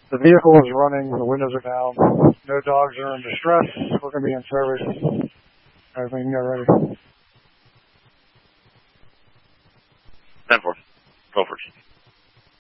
The vehicle is running. The windows are down. No dogs are in distress. We're going to be in service. Everything get ready. 10-4. Go first.